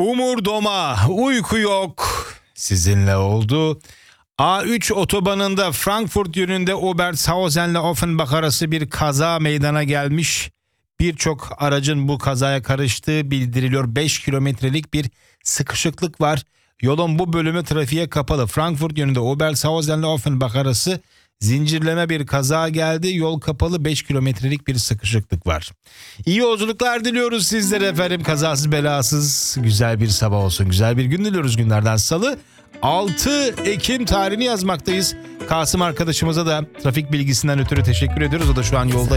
Umurdoma uyku yok sizinle oldu. A3 otobanında Frankfurt yönünde Obershausen ile Offenbach arası bir kaza meydana gelmiş. Birçok aracın bu kazaya karıştığı bildiriliyor. 5 kilometrelik bir sıkışıklık var. Yolun bu bölümü trafiğe kapalı. Frankfurt yönünde Obershausen ile Offenbach arası zincirleme bir kaza geldi. Yol kapalı, 5 kilometrelik bir sıkışıklık var. İyi yolculuklar diliyoruz sizlere efendim. Kazasız belasız güzel bir sabah olsun. Güzel bir gün diliyoruz günlerden salı. 6 Ekim tarihini yazmaktayız. Kasım arkadaşımıza da trafik bilgisinden ötürü teşekkür ediyoruz. O da şu an yolda.